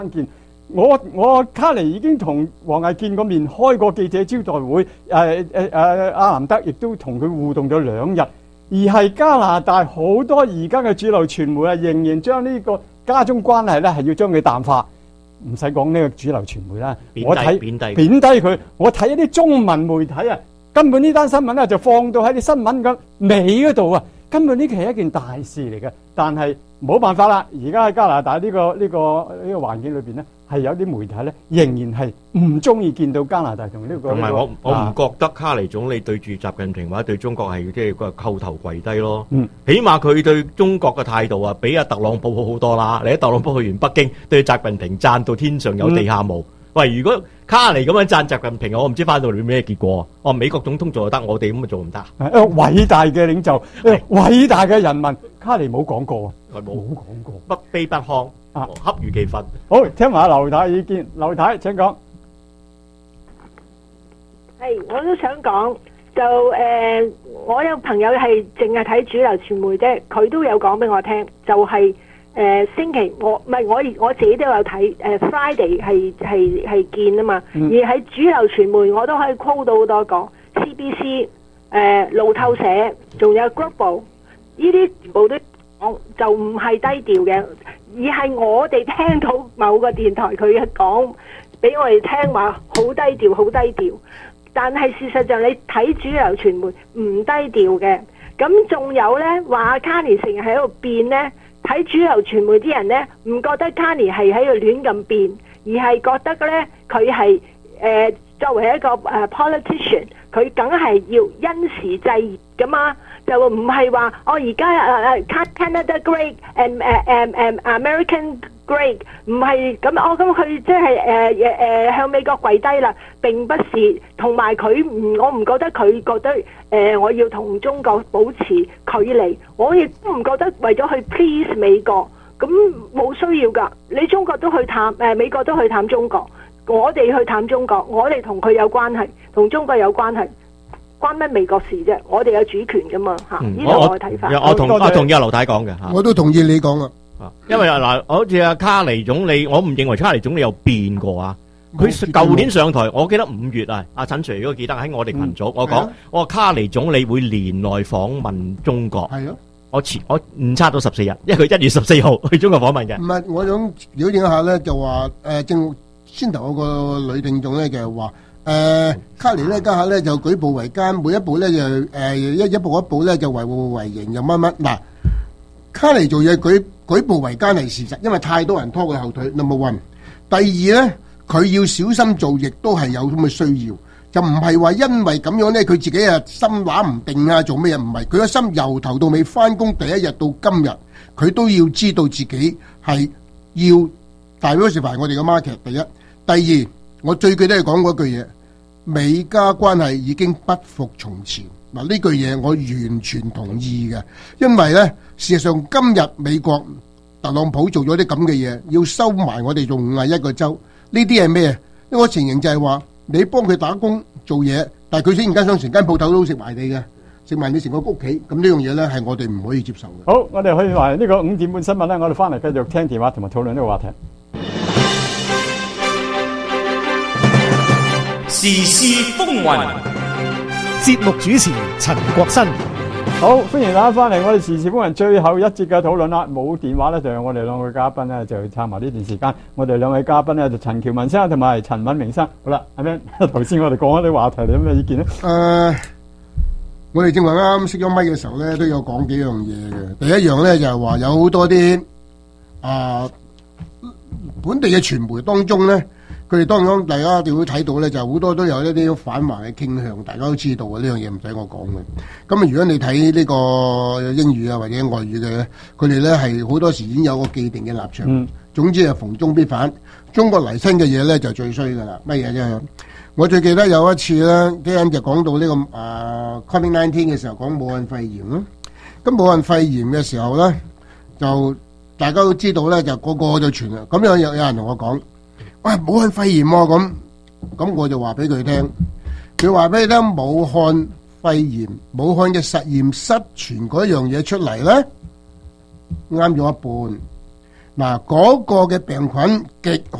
見。我卡尼已經同王毅見過面，開過記者招待會。阿蘭德亦都同佢互動咗2日。而係加拿大好多而家嘅主流傳媒啊，仍然將呢個加中關係咧係要將佢淡化。唔使講呢個主流傳媒啦，我睇貶低佢。我睇一啲中文媒體啊，根本呢單新聞咧就放到喺啲新聞嘅尾嗰度啊，根本呢期係一件大事嚟嘅。但係冇辦法啦，而家喺加拿大呢個環境裏邊咧，係有啲媒體咧仍然係唔中意見到加拿大同呢個。同埋我唔覺得卡尼總理對住習近平或者對中國係即係個叩頭跪低咯。起碼佢對中國嘅態度啊，比阿特朗普好好多啦。你睇特朗普去完北京，對習近平讚到天上有地下無。喂，如果卡尼咁樣讚習近平，我唔知翻到嚟咩結果。美國總統做就得，我哋咁咪做唔得。 偉大嘅領袖，偉大嘅人民，卡尼冇講過啊， 冇講過，不卑不亢啊，恰如其分。 好，聽埋阿劉太意見，劉太請講。 係，我都想講，就我有朋友係淨係睇主流傳媒啫，佢都有講俾我聽，就係、星期我自己都有睇Friday 係見啊嘛，而喺主流傳媒我都可以 call 到好多個 CBC 路透社，仲有 Global 呢啲全部都講，就唔係低調嘅，而係我哋聽到某個電台佢一講俾我哋聽話好低調，好低調。但係事實上你睇主流傳媒唔低調嘅，咁仲有呢話卡尼成日喺度變呢，睇主流傳媒啲人呢唔覺得卡尼係喺度亂咁變，而係覺得呢佢係作為一個politician， 佢梗係要因時制宜噶嘛，就唔係話我而家Canada great and American great， 唔係咁咁佢即係向美國跪低啦，並不是。同埋我唔覺得佢覺得我要同中國保持距離，我亦都唔覺得為咗去 please 美國，咁冇需要噶。你中國都去探美國都去探中國，我哋去探中國，我哋同佢有關係，同中國有關係，關乜美國事啫？我哋有主權噶嘛嚇，呢個我嘅睇法。 我同意阿劉太講嘅嚇， 我都同意你講啊。 因為嗱，好似阿卡尼總理，我唔認為卡尼總理有變過啊。佢舊年上台，我記得5月啊，阿陳 Sir 如果記得喺我哋群組，我話卡尼總理會年內訪問中國。係啊，我誤差咗14日，因為佢1月14號去中國訪問嘅。 唔係，我想了解一下咧，就話正先頭嗰個女聽眾咧就係話卡尼咧家下咧就舉步維艱，每一步咧就一步一步咧就維護維營又乜乜嗱。卡尼做嘢舉步維艱係事實，因為太多人拖佢後腿。Number one， 第二咧，佢要小心做，亦都係有咁嘅需要，就唔係話因為咁樣咧，佢自己啊心拿唔定啊，做咩嘢？唔係，佢個心由頭到尾翻工第一日到今日，佢都要知道自己係要diversify我哋嘅 market。第一，第二，我最記得係講嗰句嘢，美加關係已經不復從前。嗱，呢句嘢我完全同意嘅，因為咧事實上今日美國特朗普做咗啲咁嘅嘢，要收埋我哋做51個州，呢啲係咩？呢個情形就係話你幫佢打工做嘢，但係佢突然間想成間鋪頭都食埋你嘅，食埋你成個屋企，咁呢樣嘢咧係我哋唔可以接受嘅。 好，我哋去埋呢個5點半新聞咧，我哋翻嚟繼續聽電話同埋討論呢個話題。 時事風雲， 節目主持陳國新。 好，歡迎大家翻嚟我哋時事風雲最後一節嘅討論啦。冇電話咧，就由我哋2位嘉賓咧就撐埋呢段時間。我哋2位嘉賓咧就陳喬文生同埋陳敏明生。好啦，阿 Man， 頭先我哋講咗啲話題，你有咩意見咧？ 我哋正話啱熄咗咪嘅時候咧，都有講幾樣嘢嘅。第一樣咧就係話有好多啲本地嘅傳媒當中咧。佢哋當然大家都會睇到咧，就好多都有一啲反華嘅傾向，大家都知道嘅，呢樣嘢唔使我講嘅。咁如果你睇呢個英語啊或者外語嘅，佢哋咧係好多時已經有個既定嘅立場。總之係逢中必反，中國嚟新嘅嘢咧就最衰㗎啦。乜嘢啫？我最記得有一次咧，啲人就講到呢個COVID-19 嘅時候，講武漢肺炎咯。咁武漢肺炎嘅時候咧，就大家都知道咧，就個個就傳啦。咁有人同我講。喂，武漢肺炎喎，咁我就話俾佢聽，佢話俾你聽，武漢肺炎，武漢嘅實驗室傳嗰樣嘢出嚟咧，啱咗一半。 嗱，嗰個嘅病菌極